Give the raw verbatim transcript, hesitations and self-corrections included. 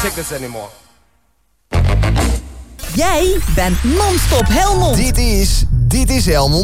take this anymore. Jij bent non-stop Helmond. Dit is, dit is Helmond